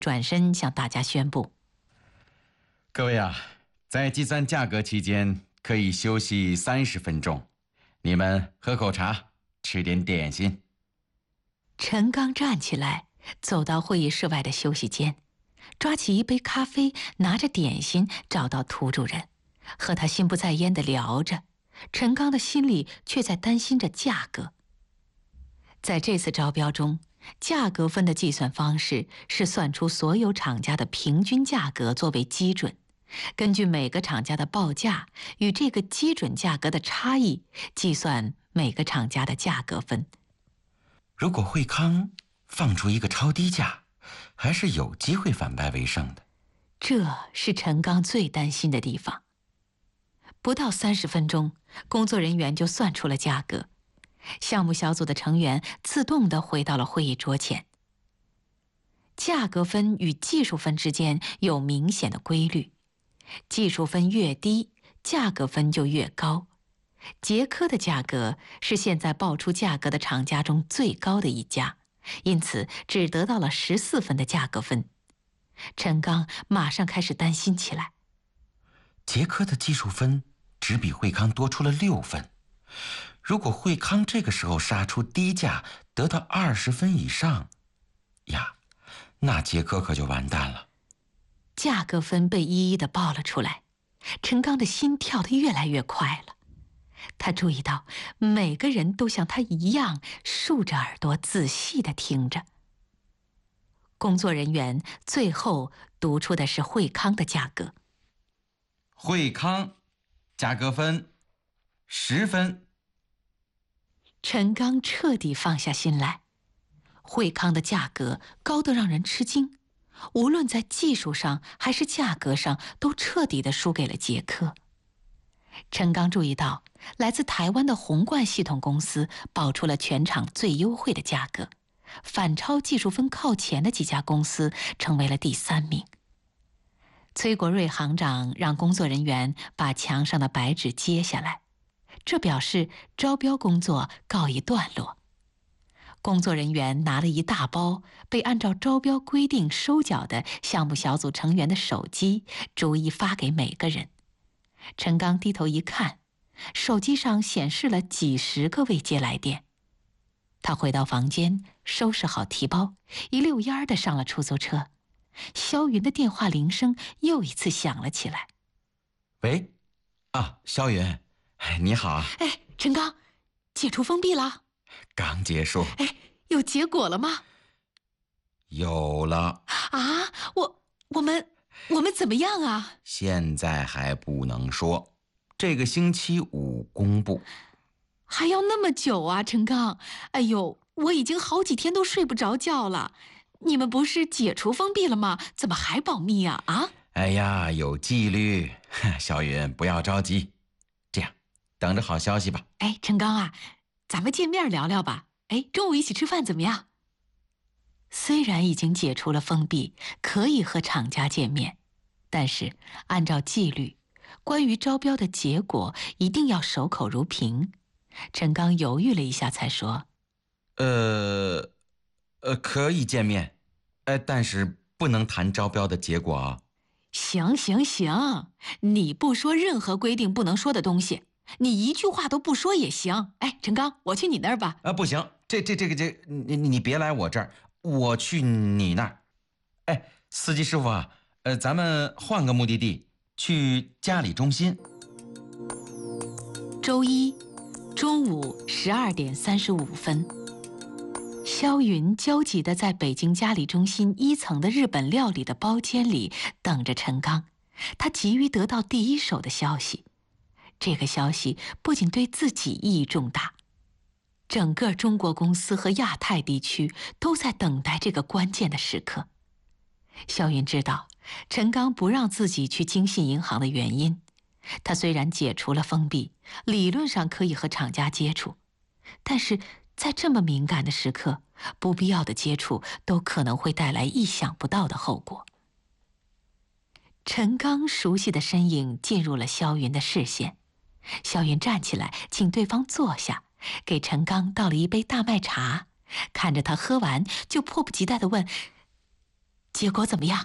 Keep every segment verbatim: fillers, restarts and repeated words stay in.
转身向大家宣布： 各位啊，在计算价格期间可以休息三十分钟，你们喝口茶，吃点点心。 陈刚站起来，走到会议室外的休息间，抓起一杯咖啡，拿着点心找到涂主任，和他心不在焉地聊着。陈刚的心里却在担心着价格。在这次招标中，价格分的计算方式是算出所有厂家的平均价格作为基准，根据每个厂家的报价与这个基准价格的差异，计算每个厂家的价格分。 如果惠康放出一个超低价，还是有机会反败为胜的。 这是陈刚最担心的地方。不到三十分钟，工作人员就算出了价格。项目小组的成员自动地回到了会议桌前。价格分与技术分之间有明显的规律，技术分越低，价格分就越高。捷科的价格是现在报出价格的厂家中最高的一家，因此只得到了十四分的价格分。陈刚马上开始担心起来。 捷科的技术分只比惠康多出了六分，如果惠康这个时候杀出低价，得到二十分以上，呀，那捷科可就完蛋了。 价格分被一一的报了出来，陈刚的心跳得越来越快了。他注意到每个人都像他一样竖着耳朵仔细地听着。工作人员最后读出的是惠康的价格。 惠康价格分十分。 陈刚彻底放下心来。惠康的价格高得让人吃惊，无论在技术上还是价格上都彻底地输给了捷科。陈刚注意到来自台湾的宏冠系统公司报出了全场最优惠的价格，反超技术分靠前的几家公司，成为了第三名。崔国瑞行长让工作人员把墙上的白纸揭下来，这表示招标工作告一段落。工作人员拿了一大包被按照招标规定收缴的项目小组成员的手机，逐一发给每个人。陈刚低头一看，手机上显示了几十个未接来电。他回到房间，收拾好提包，一溜烟儿地上了出租车。肖云的电话铃声又一次响了起来。 喂，啊，肖云，你好啊。 哎，陈刚，解除封闭了？ 刚结束。 哎，有结果了吗？ 有了。 啊，我我们我们怎么样啊？ 现在还不能说，这个星期五公布。 还要那么久啊，陈刚？哎呦，我已经好几天都睡不着觉了。你们不是解除封闭了吗？怎么还保密啊？啊？ 哎呀，有纪律。小云，不要着急，这样，等着好消息吧。 哎，陈刚啊，咱们见面聊聊吧。哎，中午一起吃饭怎么样？虽然已经解除了封闭，可以和厂家见面，但是按照纪律，关于招标的结果一定要守口如瓶。陈刚犹豫了一下，才说：“ 呃，呃，可以见面，呃，但是不能谈招标的结果啊。” 行行行，你不说任何规定不能说的东西，你一句话都不说也行。哎，陈刚，我去你那儿吧。 啊，不行，这这这个这，你你别来我这儿，我去你那儿。哎，司机师傅啊，呃，咱们换个目的地，去嘉里中心。 周一中午十二点三十五分，肖云焦急地在北京嘉里中心一层的日本料理的包间里等着陈刚。他急于得到第一手的消息，这个消息不仅对自己意义重大，整个中国公司和亚太地区都在等待这个关键的时刻。肖云知道陈刚不让自己去京信银行的原因，他虽然解除了封闭，理论上可以和厂家接触，但是在这么敏感的时刻，不必要的接触都可能会带来意想不到的后果。陈刚熟悉的身影进入了肖云的视线，肖云站起来请对方坐下，给陈刚倒了一杯大麦茶，看着他喝完，就迫不及待地问： 结果怎么样？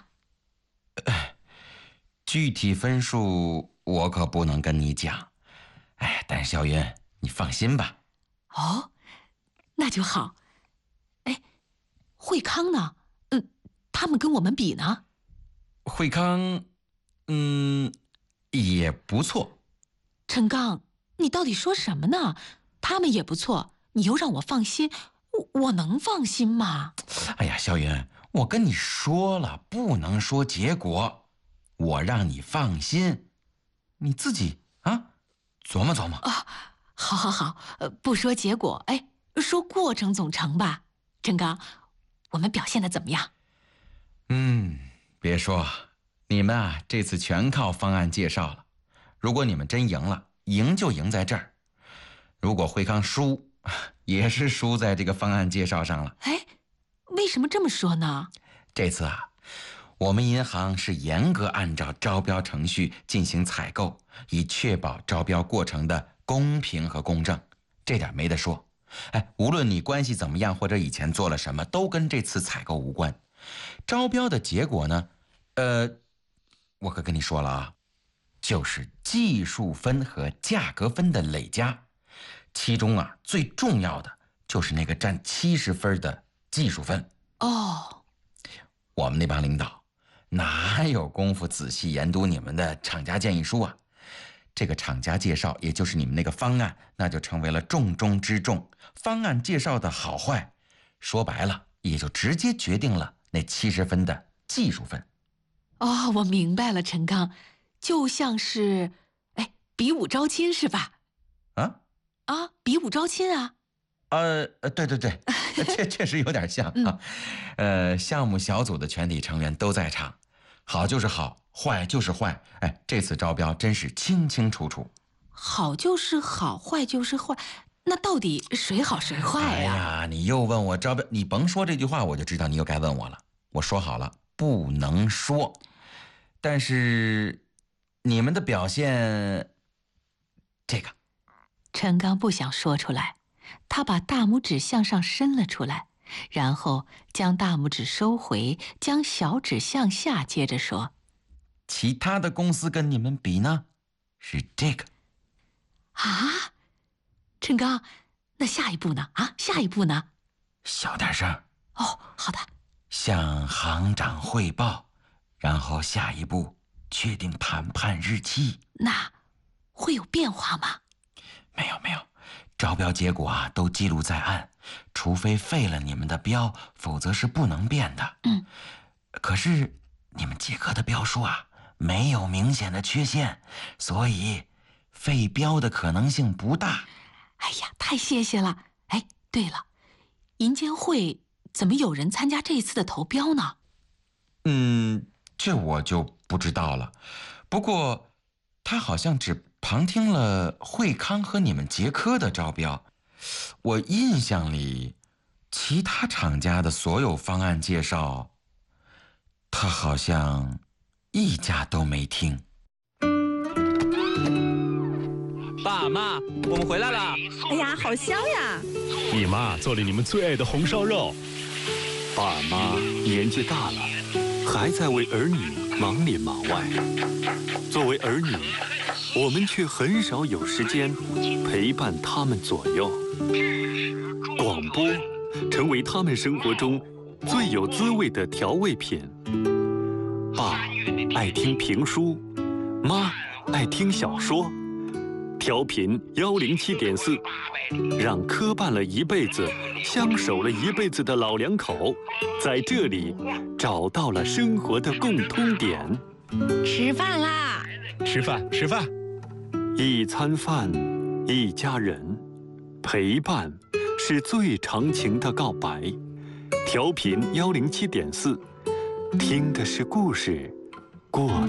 具体分数我可不能跟你讲。哎，但是小云，你放心吧。 哦，那就好。哎，惠康呢？嗯，他们跟我们比呢？ 惠康，嗯，也不错。 陈刚，你到底说什么呢？他们也不错，你又让我放心，我我能放心吗？ 哎呀，小云，我跟你说了，不能说结果，我让你放心，你自己啊，琢磨琢磨。 啊，好，好，好，呃，不说结果，哎，说过程总成吧。陈刚，我们表现的怎么样？ 嗯，别说，你们啊，这次全靠方案介绍了。如果你们真赢了，赢就赢在这儿；如果惠康输，也是输在这个方案介绍上了。 哎，为什么这么说呢？ 这次啊，我们银行是严格按照招标程序进行采购，以确保招标过程的公平和公正，这点没得说。哎，无论你关系怎么样，或者以前做了什么，都跟这次采购无关。招标的结果呢，呃，我可跟你说了啊，就是技术分和价格分的累加，其中啊最重要的就是那个占七十分的技术分。 哦， 我们那帮领导哪有功夫仔细研读你们的厂家建议书啊？这个厂家介绍，也就是你们那个方案，那就成为了重中之重。方案介绍的好坏，说白了，也就直接决定了那七十分的技术分。 哦，我明白了，陈刚，就像是，哎，比武招亲是吧？ 啊啊，比武招亲啊！ 呃，对对对，确确实有点像啊。呃，项目小组的全体成员都在场，好就是好，坏就是坏。哎，这次招标真是清清楚楚。 好就是好，坏就是坏，那到底谁好谁坏呀？ 哎呀，你又问我招标，你甭说这句话，我就知道你又该问我了。我说好了，不能说。但是你们的表现，这个， 陈刚不想说出来，他把大拇指向上伸了出来，然后将大拇指收回，将小指向下，接着说：“ 其他的公司跟你们比呢，是这个。” 啊，陈刚，那下一步呢？啊，下一步呢？ 小点声。 哦，好的。 向行长汇报，然后下一步确定谈判日期。 那会有变化吗？ 没有没有，招标结果啊都记录在案，除非废了你们的标，否则是不能变的。 嗯。 可是你们捷克的标书啊没有明显的缺陷，所以废标的可能性不大。 哎呀，太谢谢了！哎，对了，银监会怎么有人参加这一次的投标呢？ 嗯，这我就不知道了。不过他好像只旁听了惠康和你们捷科的招标，我印象里，其他厂家的所有方案介绍，他好像一家都没听。 爸妈，我们回来了！ 哎呀，好香呀！ 你妈做了你们最爱的红烧肉。 爸妈年纪大了，还在为儿女忙里忙外。作为儿女，我们却很少有时间陪伴他们左右。广播成为他们生活中最有滋味的调味品。爸爱听评书，妈爱听小说。调频幺零七点四，让磕绊了一辈子、相守了一辈子的老两口，在这里找到了生活的共通点。 吃饭啦！ 吃饭，吃饭。 一餐饭，一家人，陪伴是最长情的告白。调频幺零七点四，听的是故事，过